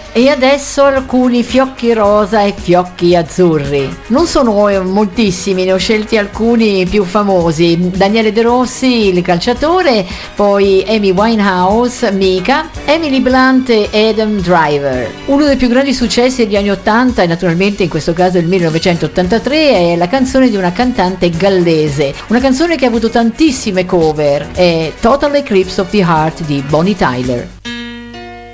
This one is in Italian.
E adesso alcuni fiocchi rosa e fiocchi azzurri. Non sono moltissimi, ne ho scelti alcuni più famosi. Daniele De Rossi, il calciatore, poi Amy Winehouse, Mika, Emily Blunt e Adam Driver. Uno dei più grandi successi degli anni 80, e naturalmente in questo caso il 1983, è la canzone di una cantante gallese. Una canzone che ha avuto tantissime cover, è Total Eclipse of the Heart di Bonnie Tyler.